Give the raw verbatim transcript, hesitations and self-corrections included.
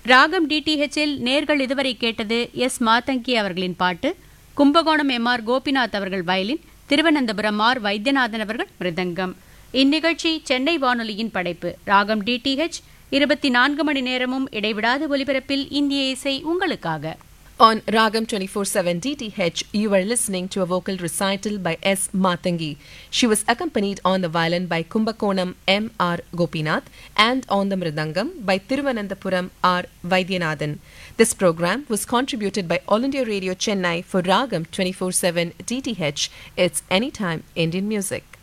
ராகம் டிடிஹெச்சில் நேர்கள் இதுவரை கேட்டது எஸ் மாதங்கி அவர்களின் பாட்டு, கும்பகோணம் எம் ஆர் கோபிநாத் அவர்கள் வயலின், திருவனந்தபுரம் ஆர் வைத்தியநாதன் அவர்கள் மிருதங்கம். இந்நிகழ்ச்சி சென்னை வானொலியின் படைப்பு. ராகம் டிடிஹெச் இருபத்தி நான்கு மணி நேரமும் இடைவிடாத ஒலிபரப்பில் இந்திய இசை உங்களுக்காக. On Ragam twenty-four seven D T H, you were listening to a vocal recital by S. Matangi. She was accompanied on the violin by Kumbakonam M. R. Gopinath and on the mridangam by Thiruvananthapuram R. Vaidyanathan. This program was contributed by All India Radio Chennai for Ragam twenty-four seven D T H. It's Anytime Indian Music.